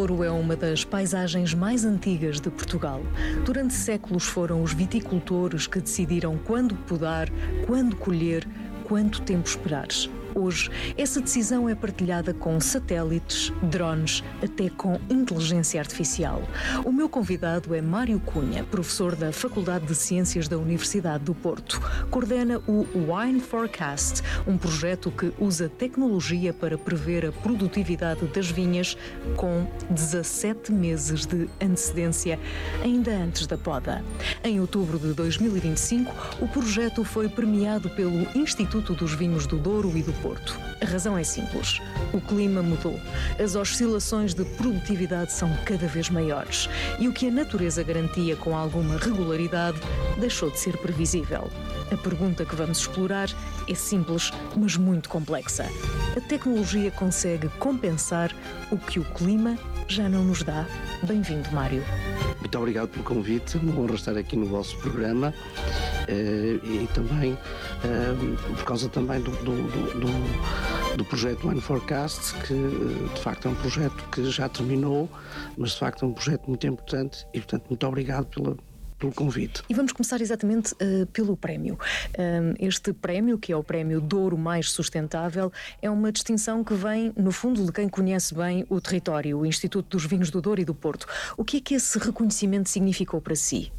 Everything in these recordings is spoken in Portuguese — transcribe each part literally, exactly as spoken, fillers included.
Douro é uma das paisagens mais antigas de Portugal. Durante séculos foram os viticultores que decidiram quando podar, quando colher, quanto tempo esperar. Hoje, essa decisão é partilhada com satélites, drones, até com inteligência artificial. O meu convidado é Mário Cunha, professor da Faculdade de Ciências da Universidade do Porto. Coordena o Wine Forecast, um projeto que usa tecnologia para prever a produtividade das vinhas com dezassete meses de antecedência, ainda antes da poda. Em outubro de dois mil e vinte e cinco, o projeto foi premiado pelo Instituto dos Vinhos do Douro e do Porto. A razão é simples. O clima mudou. As oscilações de produtividade são cada vez maiores e o que a natureza garantia com alguma regularidade deixou de ser previsível. A pergunta que vamos explorar é simples, mas muito complexa. A tecnologia consegue compensar o que o clima já não nos dá? Bem-vindo, Mário. Muito obrigado pelo convite, uma honra estar aqui no vosso programa uh, e também uh, por causa também do, do, do, do projeto Wine Forecast, que de facto é um projeto que já terminou, mas de facto é um projeto muito importante e portanto muito obrigado pela pelo convite. E vamos começar exatamente uh, pelo prémio. Uh, este prémio, que é o prémio Douro Mais Sustentável, é uma distinção que vem, no fundo, de quem conhece bem o território, o Instituto dos Vinhos do Douro e do Porto. O que é que esse reconhecimento significou para si?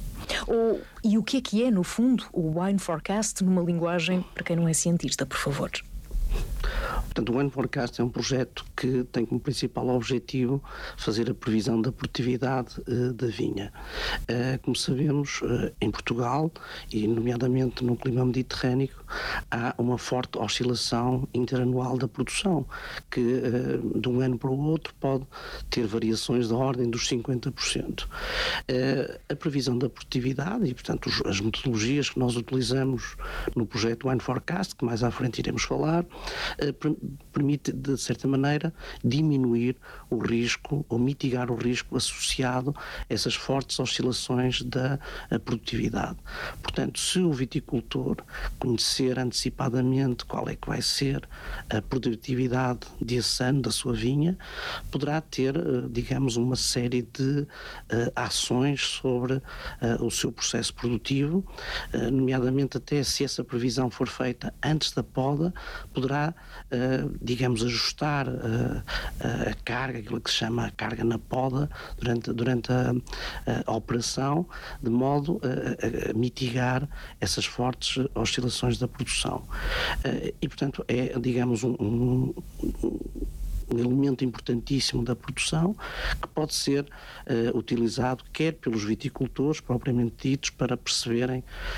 Ou, e o que é que é, no fundo, o Wine Forecast numa linguagem para quem não é cientista, por favor? Portanto, o Wine Forecast é um projeto que tem como principal objetivo fazer a previsão da produtividade uh, da vinha. Uh, como sabemos, uh, em Portugal, e nomeadamente no clima mediterrâneo, há uma forte oscilação interanual da produção, que uh, de um ano para o outro pode ter variações da ordem dos cinquenta por cento. Uh, a previsão da produtividade e, portanto, os, as metodologias que nós utilizamos no projeto Wine Forecast, que mais à frente iremos falar, uh, permite, de certa maneira, diminuir o risco ou mitigar o risco associado a essas fortes oscilações da produtividade. Portanto, se o viticultor conhecer antecipadamente qual é que vai ser a produtividade desse ano da sua vinha, poderá ter, digamos, uma série de uh, ações sobre uh, o seu processo produtivo, uh, nomeadamente até se essa previsão for feita antes da poda, poderá uh, digamos, ajustar uh, a carga, aquilo que se chama a carga na poda, durante, durante a, a, a operação, de modo a, a mitigar essas fortes oscilações da produção. Uh, e, portanto, é, digamos, um, um, um elemento importantíssimo da produção que pode ser uh, utilizado quer pelos viticultores propriamente ditos para perceberem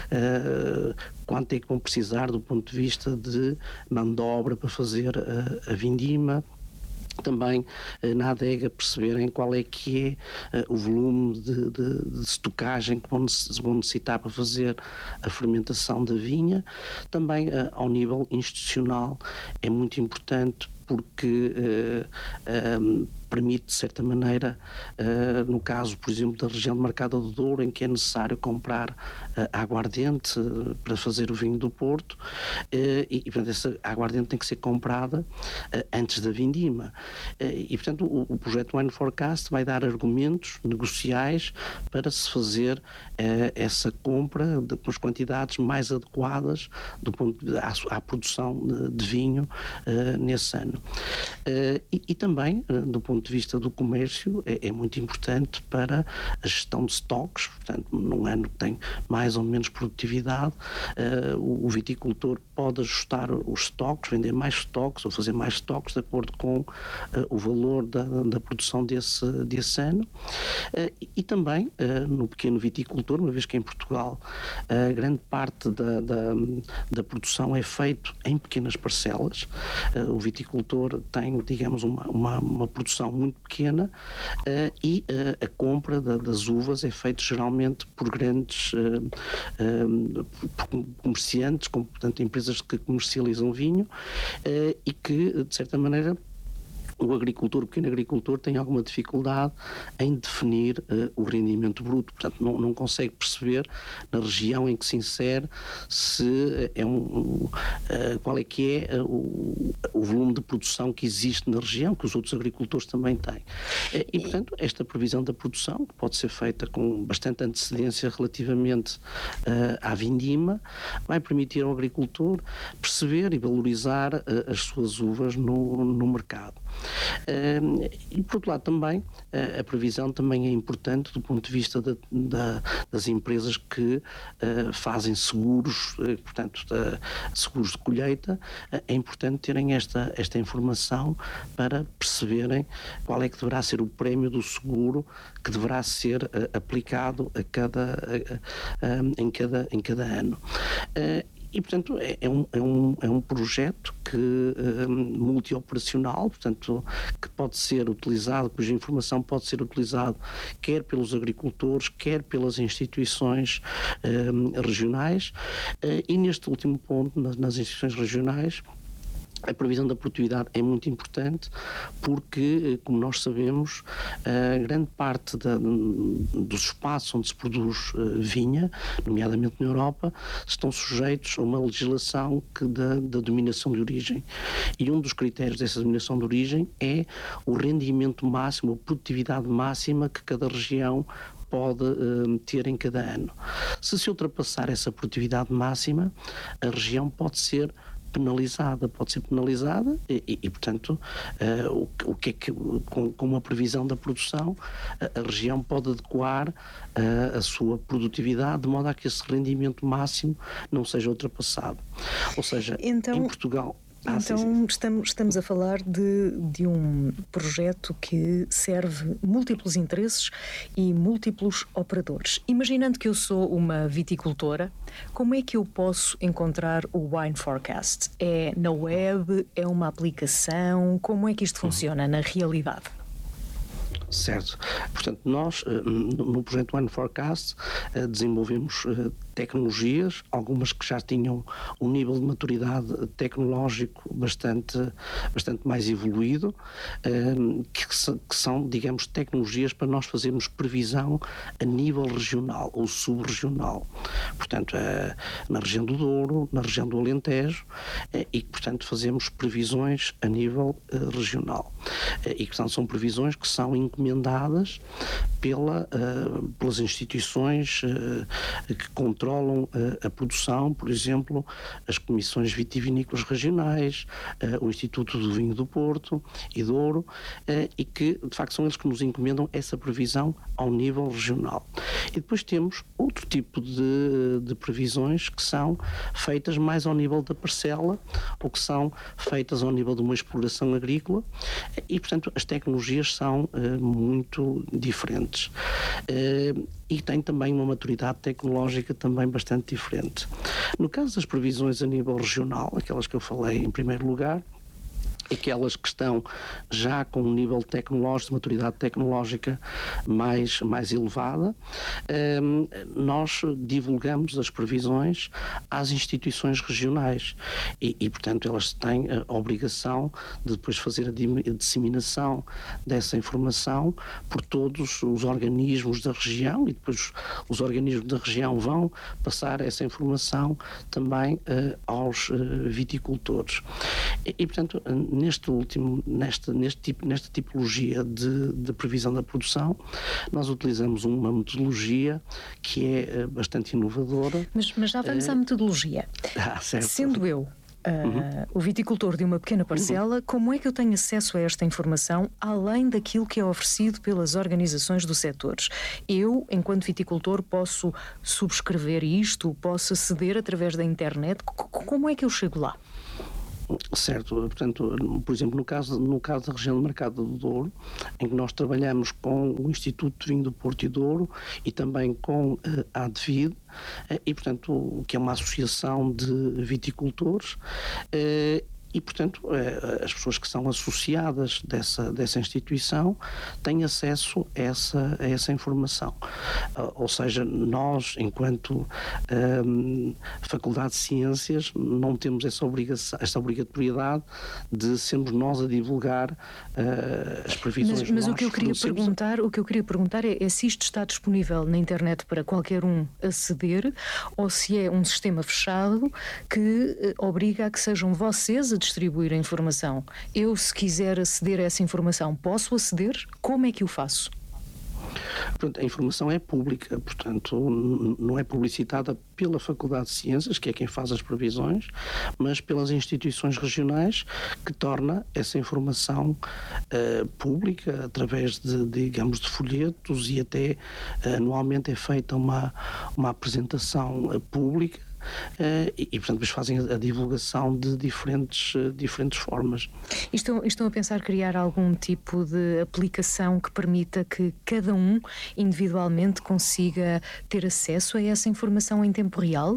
uh, quanto é que vão precisar do ponto de vista de mão de obra para fazer a, a vindima. Também na adega perceberem qual é que é uh, o volume de, de, de estocagem que vão, vão necessitar para fazer a fermentação da vinha. Também uh, ao nível institucional é muito importante porque uh, um, permite, de certa maneira, uh, no caso, por exemplo, da região de Marcada do Douro, em que é necessário comprar uh, aguardente uh, para fazer o vinho do Porto, uh, e, e, portanto, essa aguardente tem que ser comprada uh, antes da vindima. Uh, e, portanto, o, o projeto Wine Forecast vai dar argumentos negociais para se fazer uh, essa compra de, com as quantidades mais adequadas do ponto de, à, à produção de, de vinho uh, nesse ano. Uh, e, e também, uh, do ponto de vista do comércio, é, é muito importante para a gestão de estoques. Portanto, num ano que tem mais ou menos produtividade, uh, o, o viticultor pode ajustar os estoques, vender mais estoques ou fazer mais estoques de acordo com uh, o valor da, da produção desse, desse ano. Uh, e, e também uh, no pequeno viticultor, uma vez que em Portugal a uh, grande parte da, da, da produção é feito em pequenas parcelas. Uh, o viticultor tem, digamos, uma, uma, uma produção muito pequena uh, e uh, a compra da, das uvas é feita geralmente por grandes uh, uh, por comerciantes, como, portanto, empresas que comercializam vinho uh, e que, de certa maneira, o agricultor, o pequeno agricultor, tem alguma dificuldade em definir uh, o rendimento bruto. Portanto, não, não consegue perceber na região em que se insere se é um, uh, qual é que é uh, o, o volume de produção que existe na região, que os outros agricultores também têm. Uh, e, portanto, esta previsão da produção, que pode ser feita com bastante antecedência relativamente uh, à vindima, vai permitir ao agricultor perceber e valorizar uh, as suas uvas no, no mercado. Uh, e por outro lado também uh, a previsão também é importante do ponto de vista da, da, das empresas que uh, fazem seguros, uh, portanto uh, seguros de colheita. Uh, é importante terem esta, esta informação para perceberem qual é que deverá ser o prémio do seguro que deverá ser uh, aplicado a cada, uh, uh, em, cada, em cada ano. Uh, E, portanto, é, é, um, é, um, é um projeto que, um, multi-operacional, portanto, que pode ser utilizado, cuja informação pode ser utilizada quer pelos agricultores, quer pelas instituições um, regionais. Uh, e neste último ponto, nas, nas instituições regionais, a previsão da produtividade é muito importante porque, como nós sabemos, a grande parte da, dos espaços onde se produz vinha, nomeadamente na Europa, estão sujeitos a uma legislação que da, da dominação de origem. E um dos critérios dessa dominação de origem é o rendimento máximo, a produtividade máxima que cada região pode uh, ter em cada ano. Se se ultrapassar essa produtividade máxima, a região pode ser penalizada, pode ser penalizada e, e, e portanto, uh, o, o que é que, com, com uma previsão da produção, a, a região pode adequar uh, a sua produtividade de modo a que esse rendimento máximo não seja ultrapassado. Ou seja, então, em Portugal... Ah, então sim, sim. Estamos, estamos a falar de, de um projeto que serve múltiplos interesses e múltiplos operadores. Imaginando que eu sou uma viticultora, como é que eu posso encontrar o Wine Forecast? É na web? É uma aplicação? Como é que isto funciona uhum. na realidade? Certo. Portanto, nós, no projeto Wine Forecast, desenvolvemos tecnologias, algumas que já tinham um nível de maturidade tecnológico bastante, bastante mais evoluído, que são, digamos, tecnologias para nós fazermos previsão a nível regional ou sub-regional. Portanto, na região do Douro, na região do Alentejo, e, portanto, fazemos previsões a nível regional. E, portanto, são previsões que são encomendadas pela, pelas instituições que controlam controlam a, a produção, por exemplo, as comissões vitivinícolas regionais, uh, o Instituto do Vinho do Porto e Douro, uh, e que, de facto, são eles que nos encomendam essa previsão ao nível regional. E depois temos outro tipo de, de previsões que são feitas mais ao nível da parcela ou que são feitas ao nível de uma exploração agrícola e, portanto, as tecnologias são uh, muito diferentes. Uh, e tem também uma maturidade tecnológica também bastante diferente. No caso das previsões a nível regional, aquelas que eu falei em primeiro lugar, aquelas que estão já com um nível tecnológico, de maturidade tecnológica mais, mais elevada, um, nós divulgamos as previsões às instituições regionais e, e, portanto, elas têm a obrigação de depois fazer a disseminação dessa informação por todos os organismos da região e depois os organismos da região vão passar essa informação também uh, aos uh, viticultores. E, e portanto, neste último, nesta, neste tipo, nesta tipologia de, de previsão da produção, nós utilizamos uma metodologia que é bastante inovadora. Mas, mas já vamos uh, à metodologia. Ah, certo. Sendo eu Uh, uhum. o viticultor de uma pequena parcela, uhum. como é que eu tenho acesso a esta informação além daquilo que é oferecido pelas organizações dos setores? Eu, enquanto viticultor, posso subscrever isto, posso aceder através da internet? C- como é que eu chego lá? Certo, portanto, por exemplo, no caso, no caso da região do Mercado do Douro, em que nós trabalhamos com o Instituto de Vinho do Porto e Douro e também com a ADVID, e, portanto, que é uma associação de viticultores, e, portanto, as pessoas que são associadas dessa, dessa instituição têm acesso a essa, a essa informação. Ou seja, nós, enquanto um, Faculdade de Ciências, não temos essa, obrigação, essa obrigatoriedade de sermos nós a divulgar uh, as previsões. Mas, mas o que eu queria perguntar, o que eu queria perguntar é, é se isto está disponível na internet para qualquer um aceder, ou se é um sistema fechado que uh, obriga a que sejam vocês a distribuir a informação. Eu, se quiser aceder a essa informação, posso aceder? Como é que o faço? Portanto, a informação é pública, portanto, não é publicitada pela Faculdade de Ciências, que é quem faz as previsões, mas pelas instituições regionais, que torna essa informação uh, pública através de, digamos, de folhetos, e até uh, anualmente é feita uma, uma apresentação uh, pública. Uh, e, e, portanto, depois fazem a, a divulgação de diferentes, uh, diferentes formas. E estão, estão a pensar criar algum tipo de aplicação que permita que cada um individualmente consiga ter acesso a essa informação em tempo real?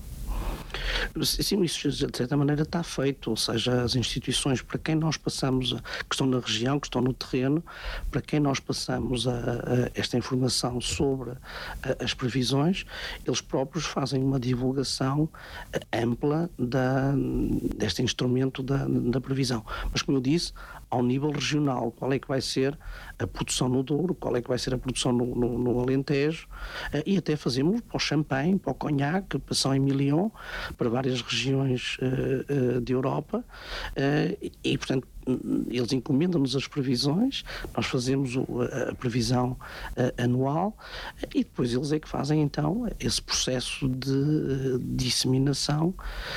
Sim, isso de certa maneira está feito, ou seja, as instituições para quem nós passamos, que estão na região, que estão no terreno, para quem nós passamos a, a esta informação sobre a, as previsões, eles próprios fazem uma divulgação ampla da, deste instrumento da, da previsão. Mas, como eu disse, ao nível regional, qual é que vai ser a produção no Douro, qual é que vai ser a produção no, no, no Alentejo, e até fazemos para o champanhe, para o conhaque, para São Emilion, para várias regiões uh, uh, de Europa, uh, e, portanto, eles encomendam-nos as previsões, nós fazemos o, a, a previsão uh, anual, e depois eles é que fazem, então, esse processo de uh, disseminação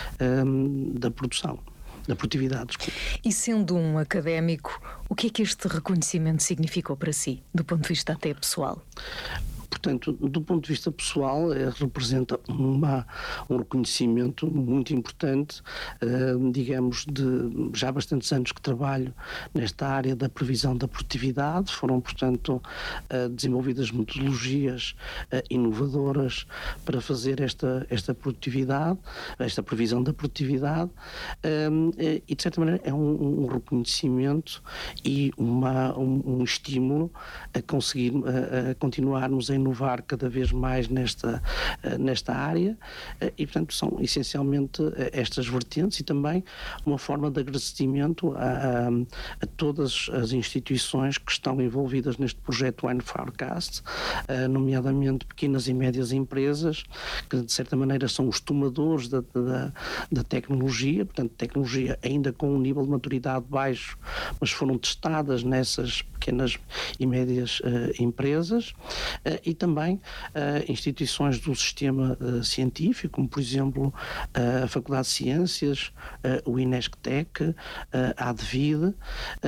um, da produção. Da produtividade, desculpa. E sendo um académico, o que é que este reconhecimento significou para si, do ponto de vista até pessoal? Portanto, do ponto de vista pessoal, representa uma, um reconhecimento muito importante, uh, digamos, de já há bastantes anos que trabalho nesta área da previsão da produtividade. Foram, portanto, uh, desenvolvidas metodologias uh, inovadoras para fazer esta, esta produtividade, esta previsão da produtividade, um, e, de certa maneira, é um, um reconhecimento e uma, um, um estímulo a conseguir a, a continuarmos a inovar cada vez mais nesta, nesta área, e, portanto, são essencialmente estas vertentes, e também uma forma de agradecimento a, a todas as instituições que estão envolvidas neste projeto Wine Forecast, nomeadamente pequenas e médias empresas, que de certa maneira são os tomadores da, da, da tecnologia, portanto, tecnologia ainda com um nível de maturidade baixo, mas foram testadas nessas pequenas e médias uh, empresas, uh, e também uh, instituições do sistema uh, científico, como por exemplo uh, a Faculdade de Ciências, uh, o INESCTEC, uh, a ADVID, uh,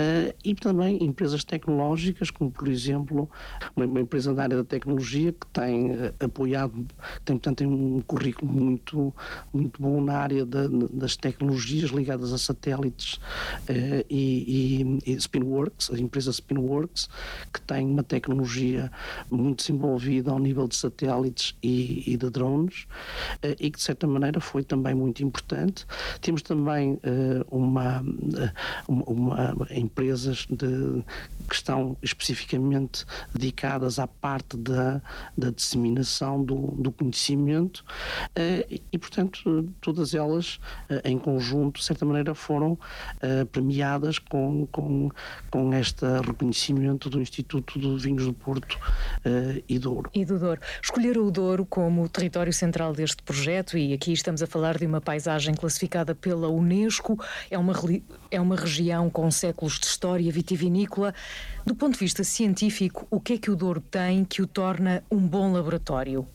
e também empresas tecnológicas, como por exemplo uma, uma empresa da área da tecnologia que tem uh, apoiado, tem portanto tem um currículo muito, muito bom na área da, das tecnologias ligadas a satélites, uh, e, e, e Spinworks, a empresa Spinworks, que tem uma tecnologia muito desenvolvida ao nível de satélites e, e de drones, uh, e que de certa maneira foi também muito importante. Temos também uh, uma, uma, uma empresas de, que estão especificamente dedicadas à parte da, da disseminação do, do conhecimento, uh, e portanto todas elas uh, em conjunto de certa maneira foram uh, premiadas com, com, com este reconhecimento do Instituto de Vinhos do Porto uh, e Douro. E do Douro. Escolheram o Douro como território central deste projeto, e aqui estamos a falar de uma paisagem classificada pela Unesco, é uma, é uma região com séculos de história vitivinícola. Do ponto de vista científico, o que é que o Douro tem que o torna um bom laboratório?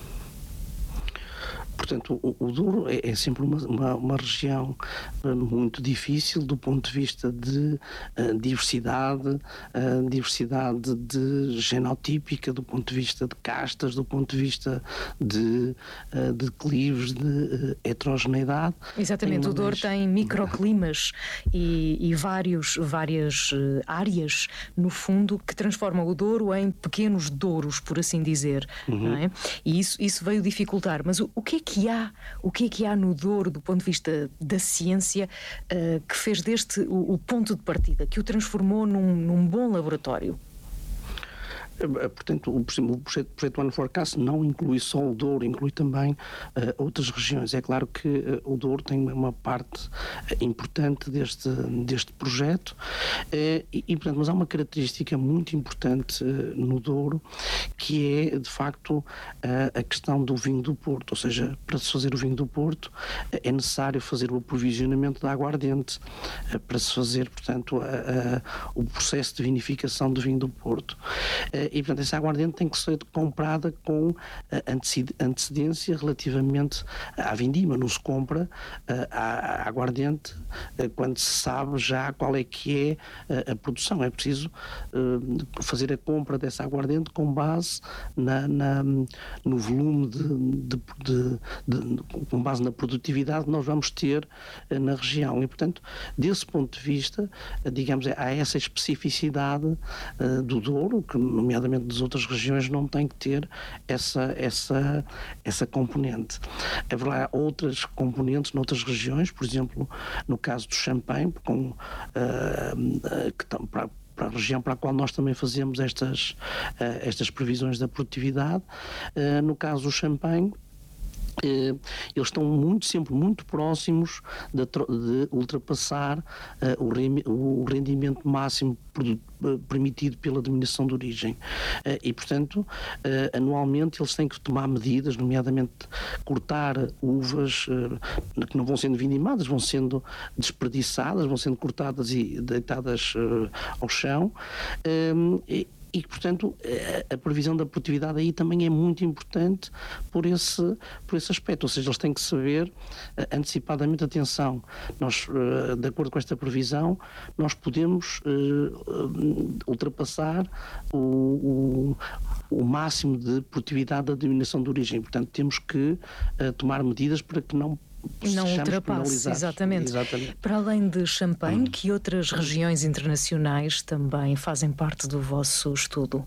Portanto, o, o Douro é, é sempre uma, uma, uma região muito difícil do ponto de vista de uh, diversidade, uh, diversidade de genotípica, do ponto de vista de castas, do ponto de vista de, uh, de declives, de uh, heterogeneidade. Exatamente, o Douro tem microclimas e, e vários, várias uh, áreas, no fundo, que transformam o Douro em pequenos douros, por assim dizer. Uhum. Não é? E isso, isso veio dificultar. Mas o, o que é que que há, o que é que há no Douro, do ponto de vista da ciência, uh, que fez deste o, o ponto de partida, que o transformou num, num bom laboratório? Portanto, o projeto, o projeto One Forecast não inclui só o Douro, inclui também uh, outras regiões. É claro que uh, o Douro tem uma parte uh, importante deste, deste projeto, uh, e, e, portanto, mas há uma característica muito importante uh, no Douro, que é, de facto, uh, a questão do vinho do Porto. Ou seja, para se fazer o vinho do Porto, uh, é necessário fazer o aprovisionamento da aguardente, uh, para se fazer, portanto, uh, uh, o processo de vinificação do vinho do Porto. Uh, E, portanto, essa aguardente tem que ser comprada com antecedência relativamente à vindima. Não se compra a aguardente quando se sabe já qual é que é a produção. É preciso fazer a compra dessa aguardente com base na, na, no volume, de, de, de, de, com base na produtividade que nós vamos ter na região. E, portanto, desse ponto de vista, digamos, há essa especificidade do Douro, que, nomeadamente das outras regiões, não tem que ter essa, essa, essa componente. Haverá outras componentes noutras regiões, por exemplo, no caso do champanhe, com, uh, que estão para para a região para a qual nós também fazemos estas, uh, estas previsões da produtividade. Uh, no caso do champanhe, eles estão muito, sempre muito próximos de, de ultrapassar uh, o, o rendimento máximo permitido pela denominação de origem. Uh, e, portanto, uh, anualmente eles têm que tomar medidas, nomeadamente cortar uvas uh, que não vão sendo vindimadas, vão sendo desperdiçadas, vão sendo cortadas e deitadas uh, ao chão. Uh, e, E, portanto, a previsão da produtividade aí também é muito importante por esse, por esse aspecto. Ou seja, eles têm que saber antecipadamente, atenção, nós, de acordo com esta previsão, nós podemos uh, ultrapassar o, o, o máximo de produtividade da denominação de origem. Portanto, temos que uh, tomar medidas para que não não ultrapasse, exatamente. exatamente. Para além de champanhe, hum. que outras regiões internacionais também fazem parte do vosso estudo?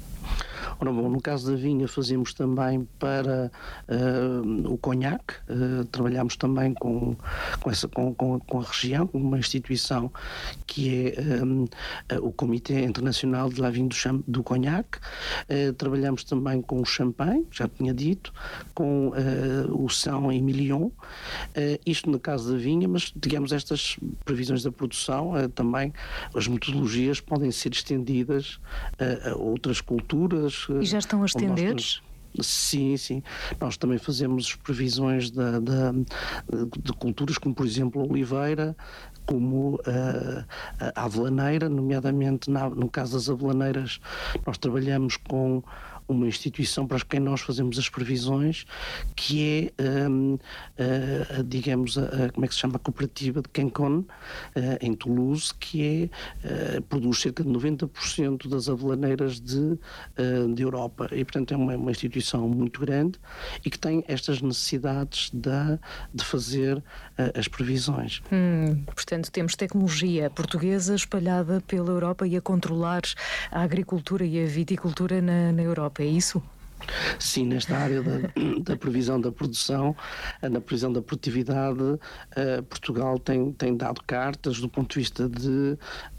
Ora, bom, no caso da vinha fazemos também para uh, o conhaque, uh, trabalhamos também com, com, essa, com, com, com a região, com uma instituição que é um, uh, o Comitê Internacional de la Vigne do, do Conhaque. Uh, trabalhamos também com o champanhe, já tinha dito, com uh, o São Emilion, uh, isto no caso da vinha, mas digamos estas previsões da produção, uh, também as metodologias podem ser estendidas uh, a outras culturas. E já estão a estender? Sim, sim. Nós também fazemos previsões de, de, de culturas como, por exemplo, a oliveira, como uh, a avelaneira, nomeadamente na, no caso das avelaneiras, nós trabalhamos com uma instituição para quem nós fazemos as previsões, que é, um, uh, digamos, a, a, como é que se chama, a cooperativa de Cancon, uh, em Toulouse, que é, uh, produz cerca de noventa por cento das avelaneiras de, uh, de Europa. E, portanto, é uma, uma instituição muito grande e que tem estas necessidades de, de fazer uh, as previsões. Hum, portanto, temos tecnologia portuguesa espalhada pela Europa e a controlar a agricultura e a viticultura na, na Europa. É isso? Sim, nesta área da, da previsão da produção, na previsão da produtividade, uh, Portugal tem, tem dado cartas do ponto de vista de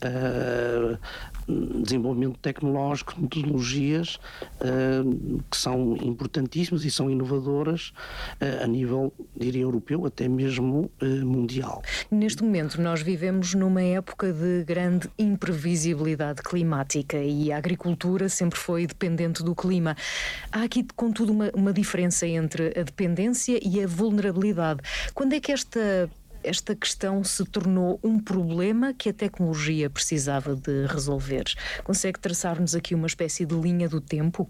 uh, desenvolvimento tecnológico, metodologias uh, que são importantíssimas e são inovadoras uh, a nível, diria, europeu, até mesmo uh, mundial. Neste momento nós vivemos numa época de grande imprevisibilidade climática e a agricultura sempre foi dependente do clima. Há aqui, contudo, uma, uma diferença entre a dependência e a vulnerabilidade. Quando é que esta, esta questão se tornou um problema que a tecnologia precisava de resolver? Consegue traçar-nos aqui uma espécie de linha do tempo?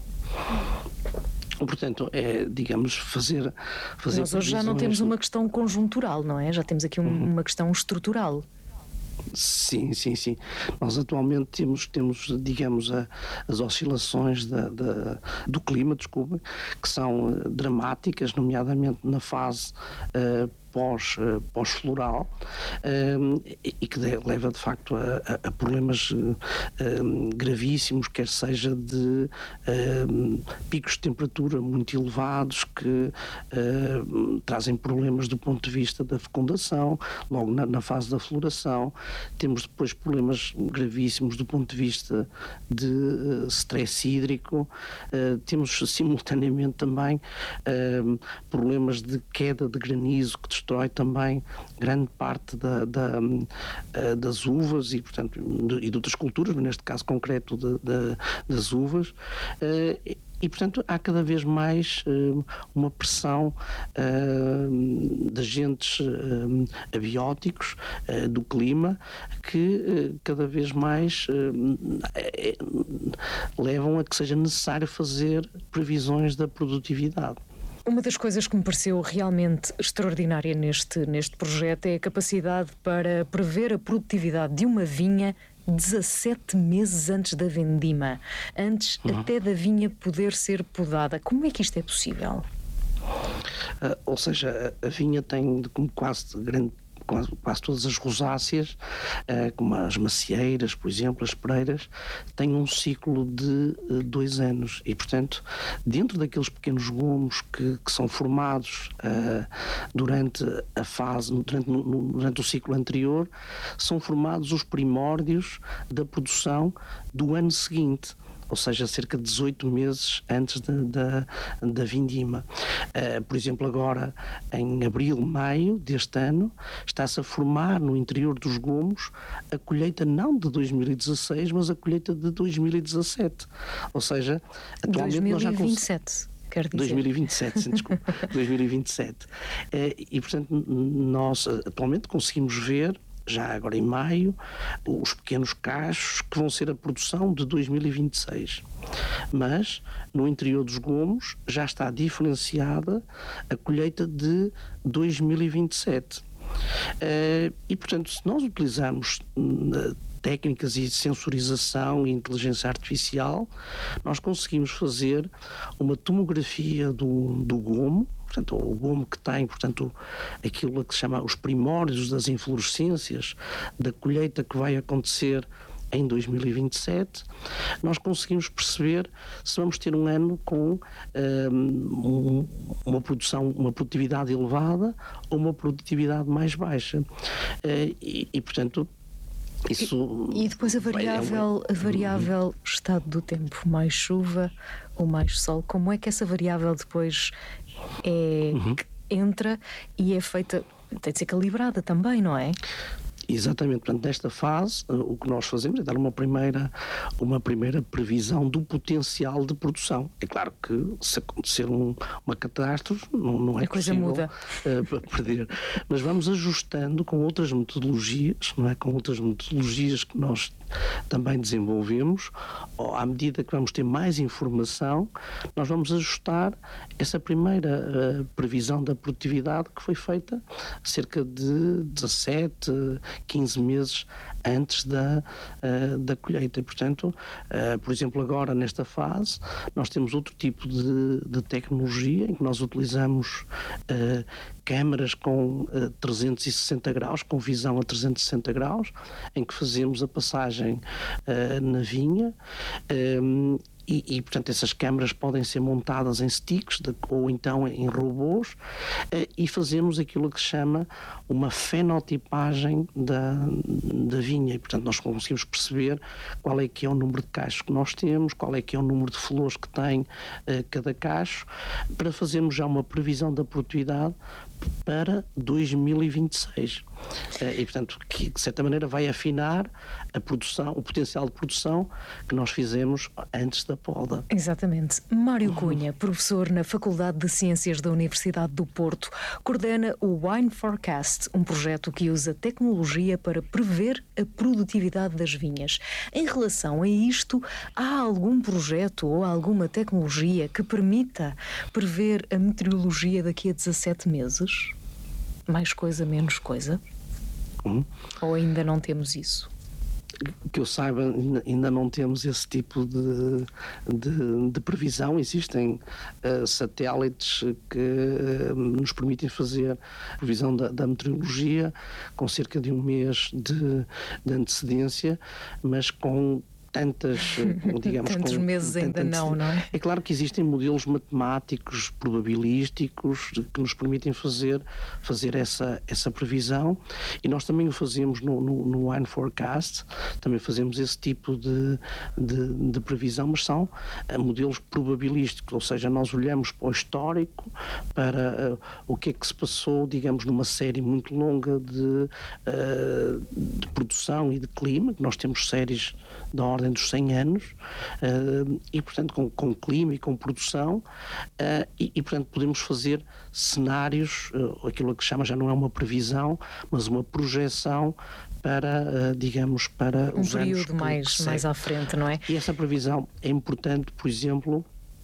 Portanto, é, digamos, fazer... fazer Nós hoje já não temos uma questão conjuntural, não é? Já temos aqui um, uhum. uma questão estrutural. Sim, sim, sim. Nós atualmente temos, temos digamos, a, as oscilações da, da, do clima, desculpa, que são uh, dramáticas, nomeadamente na fase uh, pós, uh, pós-floral uh, e, e que de, leva de facto a, a, a problemas uh, uh, gravíssimos, quer seja de uh, picos de temperatura muito elevados que uh, trazem problemas do ponto de vista da fecundação, logo na, na fase da floração. Temos depois problemas gravíssimos do ponto de vista de uh, stress hídrico, uh, temos simultaneamente também uh, problemas de queda de granizo que destrói também grande parte da, da, uh, das uvas e, portanto, de, e de outras culturas, mas neste caso concreto de, de, das uvas. Uh, E, portanto, há cada vez mais uh, uma pressão uh, de agentes uh, abióticos uh, do clima que uh, cada vez mais uh, é, levam a que seja necessário fazer previsões da produtividade. Uma das coisas que me pareceu realmente extraordinária neste, neste projeto é a capacidade para prever a produtividade de uma vinha dezassete meses antes da vendima, antes uhum. até da vinha poder ser podada. Como é que isto é possível? Uh, ou seja, a vinha tem como quase grande Quase, quase todas as rosáceas, uh, como as macieiras, por exemplo, as pereiras, têm um ciclo de uh, dois anos e, portanto, dentro daqueles pequenos gomos que, que são formados uh, durante a fase, durante, no, durante o ciclo anterior, são formados os primórdios da produção do ano seguinte. Ou seja, cerca de dezoito meses antes da, da, da vindima. Uh, por exemplo, agora, em abril, maio deste ano, está-se a formar no interior dos gomos a colheita não de dois mil e dezasseis, mas a colheita de dois mil e dezassete. Ou seja, atualmente dois mil e vinte e nós sete. já cons... Quer dizer. dois mil e vinte e sete, sim, desculpa. dois mil e vinte e sete. Uh, e, portanto, nós atualmente conseguimos ver, já agora em maio, os pequenos cachos que vão ser a produção de dois mil e vinte e seis. Mas, no interior dos gomos, já está diferenciada a colheita de dois mil e vinte e sete. Uh, e, portanto, se nós utilizarmos uh, técnicas de sensorização e inteligência artificial, nós conseguimos fazer uma tomografia do, do gomo, portanto, o gomo que tem, portanto, aquilo que se chama os primórdios das inflorescências da colheita que vai acontecer em dois mil e vinte e sete, nós conseguimos perceber se vamos ter um ano com um, uma produção, uma produtividade elevada ou uma produtividade mais baixa. Uh, e, e, portanto, isso... E, e depois a variável, a variável estado do tempo, mais chuva ou mais sol, como é que essa variável depois é, uhum. entra e é feita, tem de ser calibrada também, não é? Exatamente, portanto, nesta fase o que nós fazemos é dar uma primeira, uma primeira previsão do potencial de produção. É claro que se acontecer um, uma catástrofe não, não é a coisa possível muda. Uh, perder, mas vamos ajustando com outras metodologias, não é? Com outras metodologias que nós também desenvolvemos, ou à medida que vamos ter mais informação, nós vamos ajustar essa primeira uh, previsão da produtividade que foi feita cerca de dezassete, quinze meses antes da, uh, da colheita. E, portanto, uh, por exemplo, agora nesta fase, nós temos outro tipo de, de tecnologia em que nós utilizamos uh, câmaras com uh, trezentos e sessenta graus, com visão a trezentos e sessenta graus, em que fazemos a passagem uh, na vinha. Um, E, e, portanto, essas câmaras podem ser montadas em sticks de, ou então em robôs eh, e fazemos aquilo que se chama uma fenotipagem da, da vinha. E, portanto, nós conseguimos perceber qual é que é o número de cachos que nós temos, qual é que é o número de flores que tem eh, cada cacho, para fazermos já uma previsão da produtividade para dois mil e vinte e seis. E, portanto, que de certa maneira vai afinar a produção, o potencial de produção que nós fizemos antes da poda. Exatamente. Mário Cunha, professor na Faculdade de Ciências da Universidade do Porto, coordena o Wine Forecast, um projeto que usa tecnologia para prever a produtividade das vinhas. Em relação a isto, há algum projeto ou alguma tecnologia que permita prever a meteorologia daqui a dezassete meses? Mais coisa, menos coisa? Hum. Ou ainda não temos isso? que eu saiba, ainda não temos esse tipo de, de, de previsão. Existem uh, satélites que uh, nos permitem fazer previsão da, da meteorologia com cerca de um mês de, de antecedência, mas com tantas, digamos... Tantos com, meses ainda não, não é? É claro que existem modelos matemáticos, probabilísticos, que nos permitem fazer, fazer essa, essa previsão, e nós também o fazemos no, no, no Wine Forecast, também fazemos esse tipo de, de, de previsão, mas são uh, modelos probabilísticos, ou seja, nós olhamos para o histórico, para uh, o que é que se passou, digamos, numa série muito longa de, uh, de produção e de clima, que nós temos séries da ordem dos cem anos, uh, e portanto com, com clima e com produção, uh, e, e portanto podemos fazer cenários, uh, aquilo que se chama, já não é uma previsão, mas uma projeção para, uh, digamos, para um os anos período mais, que mais à frente, não é? E essa previsão é importante, por exemplo,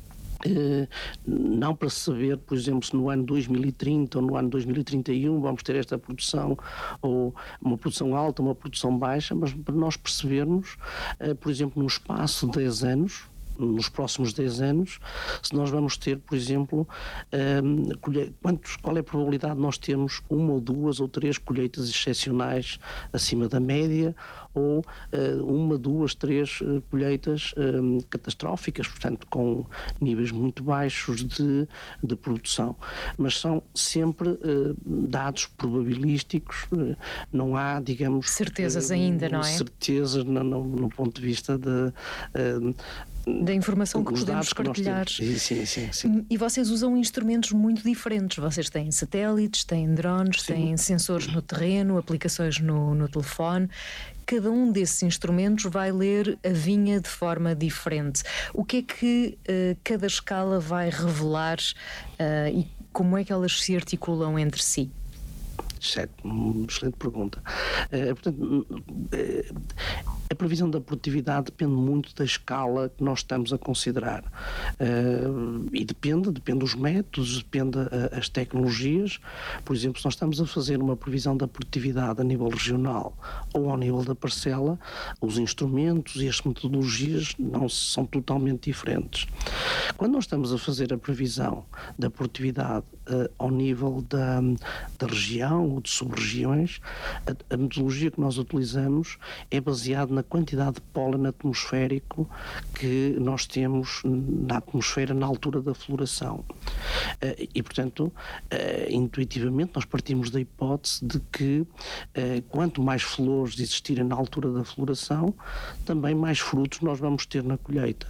Uh, não para saber, por exemplo, se no ano dois mil e trinta ou no ano dois mil e trinta e um vamos ter esta produção, ou uma produção alta, uma produção baixa, mas para nós percebermos, uh, por exemplo, no espaço de dez anos, nos próximos dez anos, se nós vamos ter, por exemplo, um, colhe... Quantos, qual é a probabilidade de nós termos uma ou duas ou três colheitas excepcionais acima da média, ou uh, uma, duas, três uh, colheitas um, catastróficas, portanto, com níveis muito baixos de, de produção. Mas são sempre uh, dados probabilísticos, uh, não há, digamos... Certezas uh, ainda, não é? Certezas no, no, no ponto de vista de... Uh, da informação que podemos partilhar. Sim, sim, sim, sim. E vocês usam instrumentos muito diferentes. Vocês têm satélites, têm drones, sim. têm sensores no terreno, aplicações no, no telefone. Cada um desses instrumentos vai ler a vinha de forma diferente. O que é que uh, cada escala vai revelar uh, e como é que elas se articulam entre si? Certo, uma excelente pergunta. Uh, portanto, uh, a previsão da produtividade depende muito da escala que nós estamos a considerar. Uh, e depende, depende dos métodos, depende uh, as tecnologias. Por exemplo, se nós estamos a fazer uma previsão da produtividade a nível regional ou ao nível da parcela, os instrumentos e as metodologias não são totalmente diferentes. Quando nós estamos a fazer a previsão da produtividade uh, ao nível da, da região ou de sub-regiões, a, a metodologia que nós utilizamos é baseada na quantidade de pólen atmosférico que nós temos na atmosfera na altura da floração. Uh, e, portanto, uh, intuitivamente nós partimos da hipótese de que uh, quanto mais flores existirem na altura da floração, também mais frutos nós vamos ter na colheita.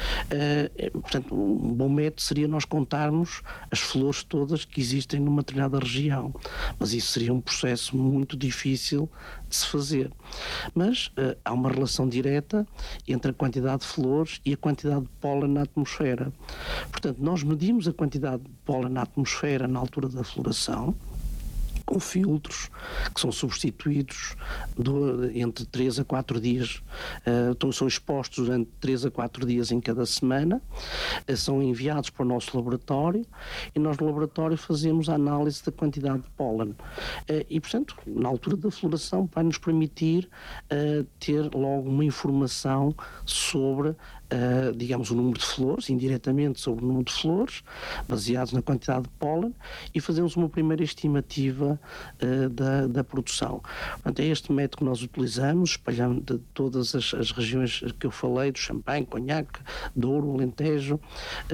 Uh, portanto, um bom método seria nós contarmos as flores todas que existem numa determinada região, mas isso seria um processo muito difícil de se fazer. Mas uh, há uma relação direta entre a quantidade de flores e a quantidade de pólen na atmosfera. Portanto, nós medimos a quantidade de pólen na atmosfera na altura da floração, com filtros que são substituídos do, entre três a quatro dias, uh, então são expostos durante três a quatro dias em cada semana, uh, são enviados para o nosso laboratório e nós no laboratório fazemos a análise da quantidade de pólen. Uh, e, portanto, na altura da floração vai nos permitir uh, ter logo uma informação sobre Uh, digamos, o número de flores, indiretamente sobre o número de flores, baseados na quantidade de pólen, e fazemos uma primeira estimativa uh, da, da produção. Portanto, é este método que nós utilizamos, espalhando de todas as, as regiões que eu falei, do Champagne, Conhaque, Douro, Alentejo, uh,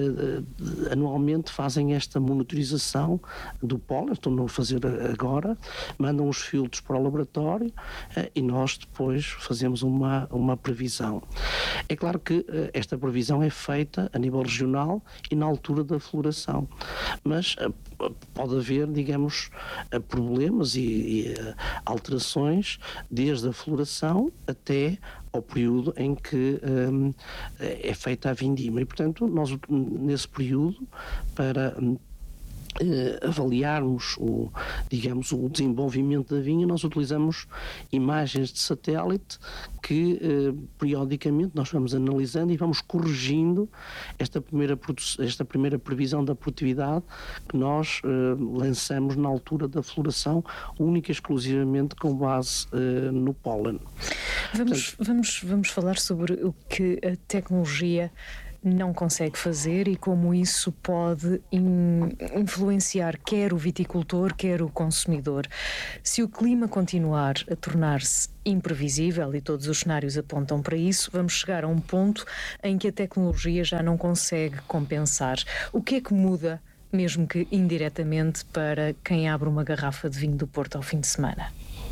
uh, anualmente fazem esta monitorização do pólen, estão a fazer agora, mandam os filtros para o laboratório uh, e nós depois fazemos uma, uma previsão. É claro que uh, esta previsão é feita a nível regional e na altura da floração, mas uh, pode haver, digamos, uh, problemas e, e uh, alterações desde a floração até ao período em que um, é feita a vindima e, portanto, nós nesse período, para um, Uh, avaliarmos o, digamos, o desenvolvimento da vinha, nós utilizamos imagens de satélite que uh, periodicamente nós vamos analisando e vamos corrigindo esta primeira, esta primeira previsão da produtividade que nós uh, lançamos na altura da floração, única e exclusivamente com base uh, no pólen. Vamos, Portanto, vamos, vamos falar sobre o que a tecnologia não consegue fazer e como isso pode in, influenciar quer o viticultor, quer o consumidor. Se o clima continuar a tornar-se imprevisível, e todos os cenários apontam para isso, vamos chegar a um ponto em que a tecnologia já não consegue compensar. O que é que muda, mesmo que indiretamente, para quem abre uma garrafa de vinho do Porto ao fim de semana?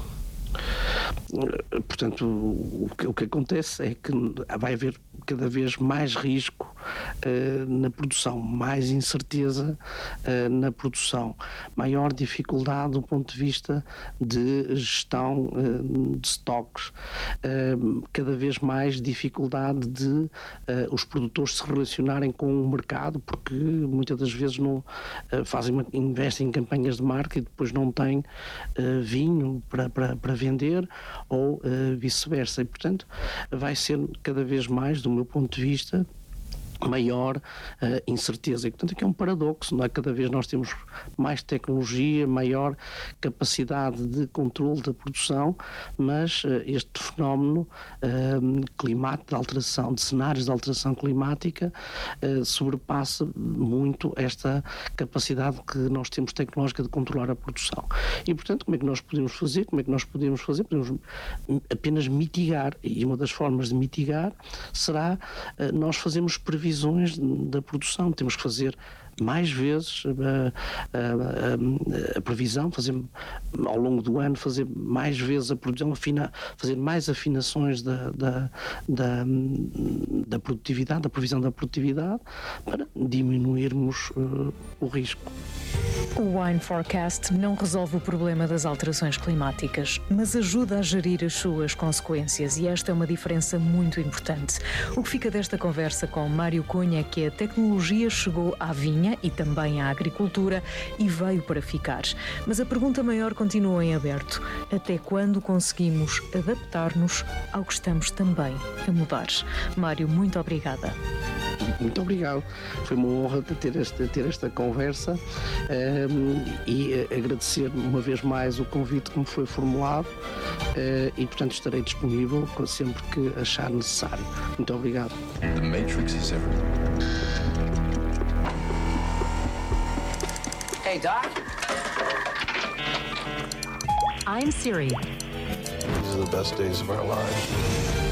Portanto, o que, o que acontece é que vai haver cada vez mais risco uh, na produção, mais incerteza uh, na produção, maior dificuldade do ponto de vista de gestão uh, de estoques, uh, cada vez mais dificuldade de uh, os produtores se relacionarem com o mercado, porque muitas das vezes não uh, fazem uma, investem em campanhas de marca e depois não têm uh, vinho para, para, para vender, ou uh, vice-versa, e portanto vai ser cada vez mais, do meu ponto de vista, maior uh, incerteza. E portanto aqui é um paradoxo, não é? Cada vez nós temos mais tecnologia, maior capacidade de controle da produção, mas uh, este fenómeno uh, climático, de alteração, de cenários de alteração climática, uh, sobrepassa muito esta capacidade que nós temos tecnológica de controlar a produção. E portanto, como é que nós podemos fazer? Como é que nós podemos fazer? Podemos apenas mitigar, e uma das formas de mitigar será uh, nós fazermos previsões da produção. Temos que fazer mais vezes a, a, a, a previsão, fazer ao longo do ano, fazer mais vezes a produção, afina, fazer mais afinações da, da, da, da produtividade, da previsão da produtividade, para diminuirmos uh, o risco. O Wine Forecast não resolve o problema das alterações climáticas, mas ajuda a gerir as suas consequências, e esta é uma diferença muito importante. O que fica desta conversa com Mário Cunha é que a tecnologia chegou à vinha e também à agricultura e veio para ficar. Mas a pergunta maior continua em aberto. Até quando conseguimos adaptar-nos ao que estamos também a mudar? Mário, muito obrigada. Muito obrigado. Foi uma honra ter esta, ter esta conversa um, e uh, agradecer uma vez mais o convite que me foi formulado uh, e, portanto, estarei disponível sempre que achar necessário. Muito obrigado. The Matrix is everywhere. Hey, Doc. I'm Siri. These are the best days of our lives.